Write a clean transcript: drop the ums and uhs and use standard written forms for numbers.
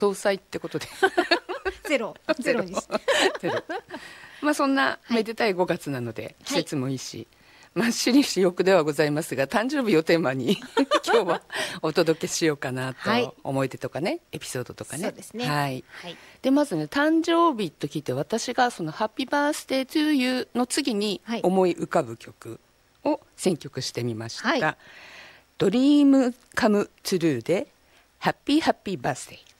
搭載ってことでゼロにしてゼロまあそんなめでたい5月なので、季節もいいし、まあ私利私欲ではございますが、誕生日をテーマに今日はお届けしようかなと、思い出とかね、エピソードとかね。 そうですね。 はい。でまずね、誕生日と聞いて、私がそのハッピーバースデートゥーユーの次に思い浮かぶ曲を選曲してみました。ドリームカムトゥルーでハッピーハッピーバースデー。